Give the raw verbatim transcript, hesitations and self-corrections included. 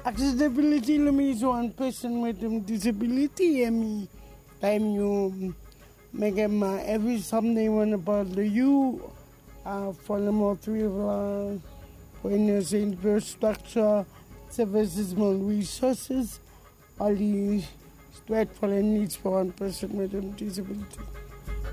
Accessibility means one person with a disability, and me, time you make them uh, every something when about the you, uh, for the more three of uh, when you say infrastructure, services, more resources, all the straightforward needs for one person with a disability.